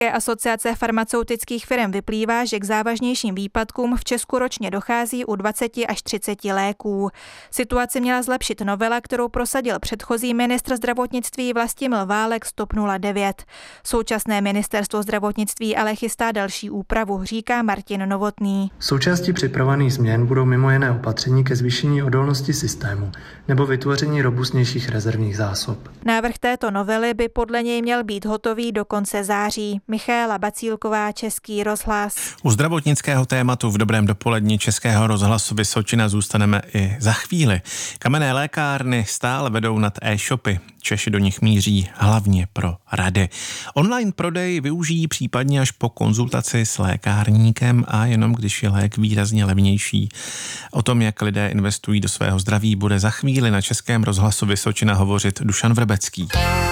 Asociace farmaceutických firm vyplývá, že k závažnějším výpadkům v Česku ročně dochází u 20 až 30 léků. Situaci měla zlepšit novela, kterou prosadil předchozí ministr zdravotnictví Vlastimil Válek z TOP 09. Současné ministerstvo zdravotnictví ale chystá další úpravu, říká Martin Novotný. Součástí připravovaných změn budou mimo jiné opatření ke zvýšení odolnosti systému nebo vytvoření robustnějších rezervních zásob. Návrh této novely by podle něj měl být hotový do konce září. Michaela Bacílková, Český rozhlas. U zdravotnického tématu v dobrém dopoledni Českého rozhlasu Vysočina zůstaneme i za chvíli. Kamenné lékárny stále vedou nad e-shopy. Češi do nich míří hlavně pro rady. Online prodej využijí případně až po konzultaci s lékárníkem a jenom když je lék výrazně levnější. O tom, jak lidé investují do svého zdraví, bude za chvíli na Českém rozhlasu Vysočina hovořit Dušan Vrbecký.